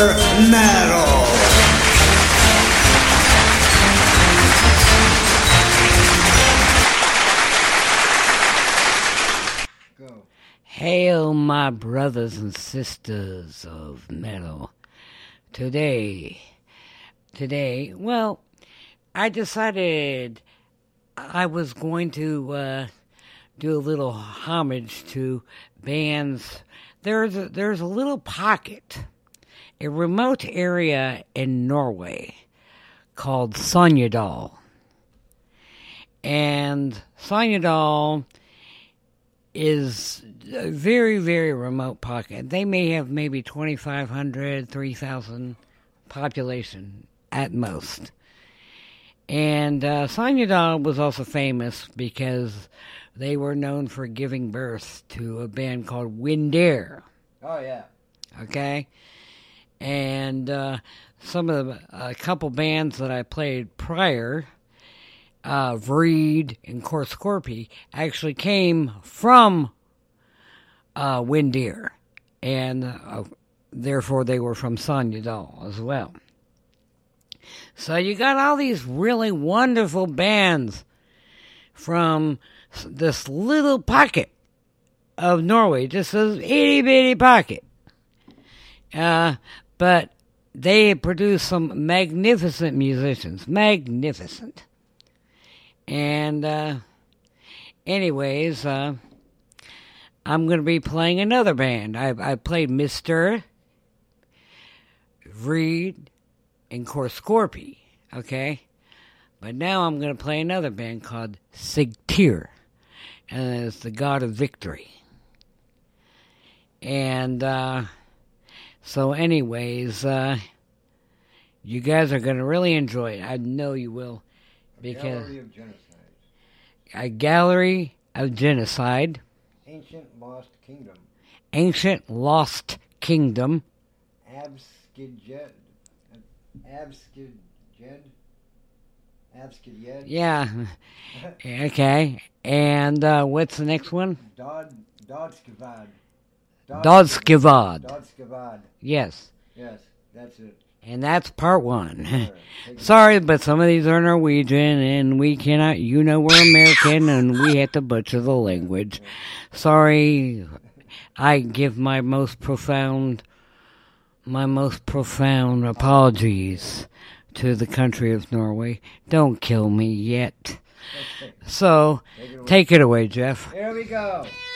Metal. Go. Hail, my brothers and sisters of metal. Today, well, I decided I was going to do a little homage to bands. There's a little pocket, a remote area in Norway called Sogndal. And Sogndal is a very, very remote pocket. They may have maybe 2,500, 3,000 population at most. And Sogndal was also famous because they were known for giving birth to a band called Wind Air. Oh, yeah. Okay? And some of a couple bands that I played prior, Vreed and Korskorpi, actually came from Wind Air. And therefore they were from Sogndal as well. So you got all these really wonderful bands from this little pocket of Norway, just this itty-bitty pocket. But they produce some magnificent musicians. Magnificent. And anyways, I'm going to be playing another band. I played Mr. Vreed and Korskorpi, okay? But now I'm going to play another band called Sigtyr, and it's the God of Victory. And so anyways, you guys are going to really enjoy it. I know you will. Because Gallery of Genocide. A Gallery of Genocide. Ancient Lost Kingdom. Ancient Lost Kingdom. Abskidjed. Abskidjed. Yeah. Okay. And what's the next one? Dodskavad. Dodskavad. Yes. Yes, that's it. And that's part one. Sorry, but some of these are Norwegian, and we cannot, we're American, and we have to butcher the language. Sorry, I give my most profound apologies to the country of Norway. Don't kill me yet. So, take it away, Jeff. Here we go.